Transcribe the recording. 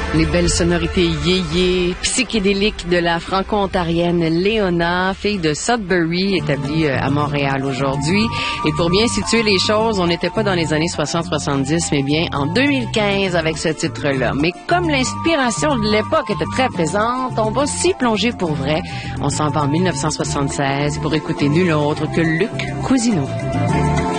Les belles sonorités yéyé, psychédéliques de la franco-ontarienne Léona, fille de Sudbury, établie à Montréal aujourd'hui. Et pour bien situer les choses, on n'était pas dans les années 60-70, mais bien en 2015 avec ce titre-là. Mais comme l'inspiration de l'époque était très présente, on va s'y plonger pour vrai. On s'en va en 1976 pour écouter nul autre que Luc Cousineau.